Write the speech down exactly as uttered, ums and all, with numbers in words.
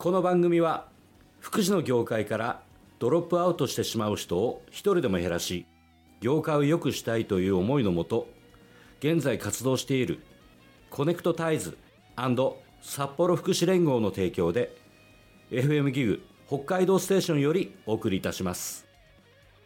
この番組は福祉の業界からドロップアウトしてしまう人を一人でも減らし、業界を良くしたいという思いのもと、現在活動しているコネクトタイズ&札幌福祉連合の提供で エフエム ギグ北海道ステーションよりお送りいたします。